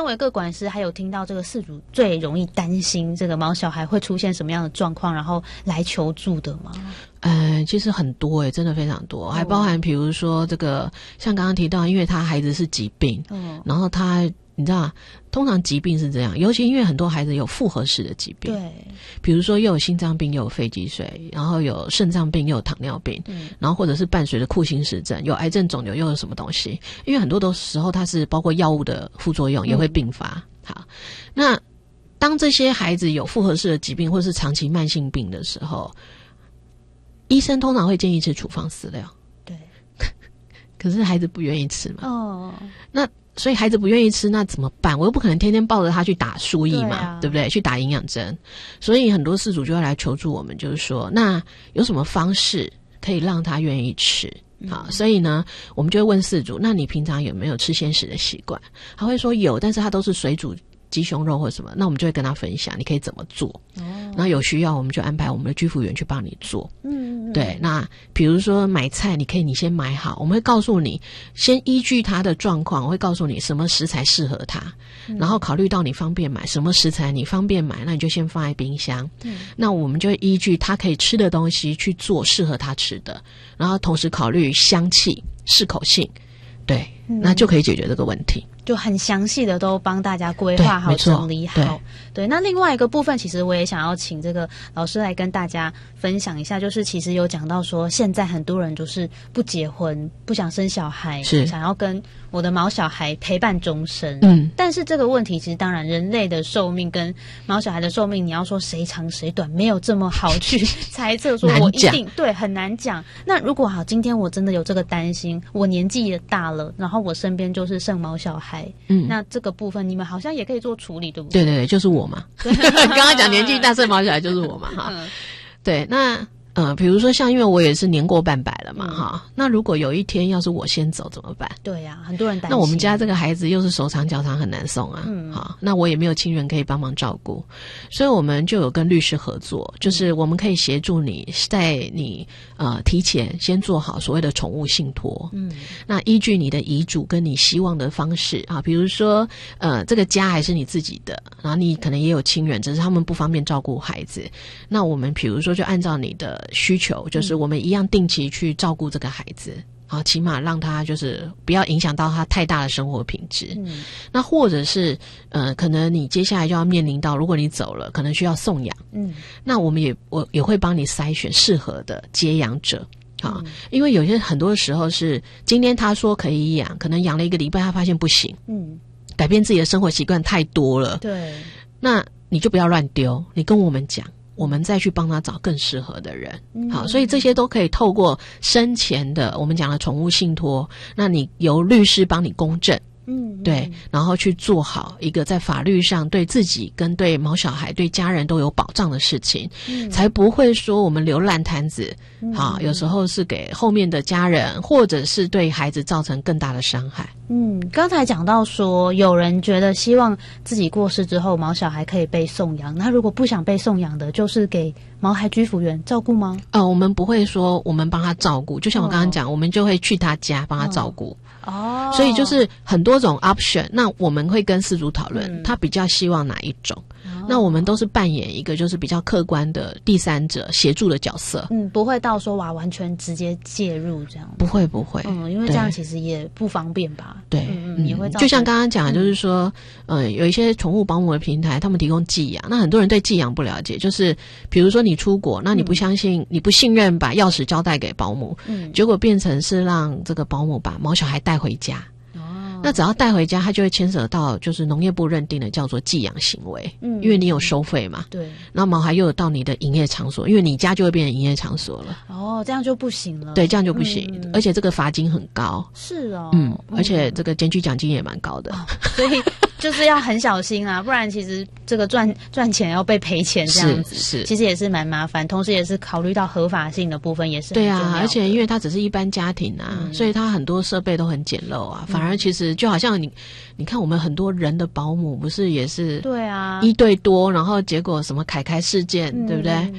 为个管师，还有听到这个饲主最容易担心这个毛小孩会出现什么样的状况，然后来求助的吗？ 其实很多真的非常多，还包含比如说这个，像刚刚提到，因为他孩子是疾病，然后你知道，通常疾病是这样，尤其因为很多孩子有复合式的疾病， 对， 比如说又有心脏病，又有肺积水，然后有肾脏病，又有糖尿病，然后或者是伴随着库欣氏症，有癌症肿瘤，又有什么东西？因为很多的时候它是包括药物的副作用也会并发。好，那当这些孩子有复合式的疾病或是长期慢性病的时候，医生通常会建议吃处方饲料， 对， 可是孩子不愿意吃嘛，那所以孩子不愿意吃，那怎么办？我又不可能天天抱着他去打输液嘛， 对不对？去打营养针。所以很多饲主就会来求助我们，就是说，那有什么方式可以让他愿意吃？好，所以呢，我们就会问饲主，那你平常有没有吃鲜食的习惯？他会说有，但是他都是水煮鸡胸肉或什么，那我们就会跟他分享你可以怎么做。然后有需要我们就安排我们的居服员去帮你做。对，那比如说买菜，你先买好，我们会告诉你，先依据他的状况，我会告诉你什么食材适合他，然后考虑到你方便买什么食材你方便买，那你就先放在冰箱。那我们就会依据他可以吃的东西去做适合他吃的，然后同时考虑香气、适口性，对，那就可以解决这个问题。 就很详细的都帮大家规划好、整理好。对，那另外一个部分，其实我也想要请这个老师来跟大家分享一下，就是其实有讲到说，现在很多人就是不结婚，不想生小孩，想要跟我的毛小孩陪伴终生。但是这个问题其实当然人类的寿命跟毛小孩的寿命，你要说谁长谁短，没有这么好去猜测说我一定对，很难讲。那如果好，今天我真的有这个担心，我年纪也大了，然后我身边就是剩毛小孩，那这个部分你们好像也可以做处理，对不对？ 对对对，就是我嘛。刚刚讲年纪大剩毛小孩就是我嘛，哈。对，那比如说像因为我也是年过半百了嘛，哈，那如果有一天要是我先走怎么办？ 对呀，很多人担心。 那我们家这个孩子又是手长脚长很难送啊，好，那我也没有亲人可以帮忙照顾，所以我们就有跟律师合作，就是我们可以协助你在你提前先做好所谓的宠物信托，那依据你的遗嘱跟你希望的方式啊，比如说这个家还是你自己的，然后你可能也有亲人，只是他们不方便照顾孩子，那我们比如说就按照你的需求，就是我们一样定期去照顾这个孩子，好，起码让他就是不要影响到他太大的生活品质。那或者是可能你接下来就要面临到，如果你走了，可能需要送养，那我们也会帮你筛选适合的接养者。好，因为有些很多时候是今天他说可以养，可能养了1个礼拜，他发现不行，改变自己的生活习惯太多了， 对， 那你就不要乱丢，你跟我们讲。我们再去帮他找更适合的人。好，所以这些都可以透过生前的我们讲的宠物信托，那你由律师帮你公证，对，然后去做好一个在法律上对自己跟对毛小孩对家人都有保障的事情，才不会说我们留烂摊子，好，有时候是给后面的家人或者是对孩子造成更大的伤害。 刚才讲到说有人觉得希望自己过世之后毛小孩可以被送养，那如果不想被送养的，就是给毛孩居服员照顾吗？ 我们不会说我们帮他照顾，就像我刚刚讲，我们就会去他家帮他照顾。所以就是很多种 option， 那我们会跟饲主讨论，他比较希望哪一种。那我们都是扮演一个就是比较客观的第三者协助的角色。 不会到说完全直接介入这样。 不会。 因为这样其实也不方便吧。 对， 也会造成就像刚刚讲的，就是说，有一些宠物保姆的平台，他们提供寄养，那很多人对寄养不了解，就是比如说你出国，那你不相信、你不信任把钥匙交代给保姆，结果变成是让这个保姆把毛小孩带回家。那只要带回家，它就会牵扯到就是农业部认定的叫做寄养行为，因为你有收费嘛，对，然后毛孩又有到你的营业场所，因为你家就会变成营业场所了。 这样就不行了。 对，这样就不行，而且这个罚金很高。 是哦， 而且这个检举奖金也蛮高的， 所以就是要很小心啊，不然其实这个赚钱要被赔钱这样子，是其实也是蛮麻烦，同时也是考虑到合法性的部分也是很重要的。对啊， 而且因为它只是一般家庭啊，所以它很多设备都很简陋啊，反而其实就好像你看我们很多人的保姆不是也是对啊1对多，然后结果什么凯凯事件，对不对？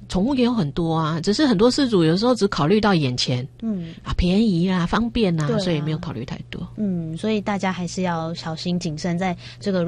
宠物也有很多啊，只是很多饲主有时候只考虑到眼前，便宜啊，方便啊，所以没有考虑太多。 所以大家还是要小心谨慎，在这个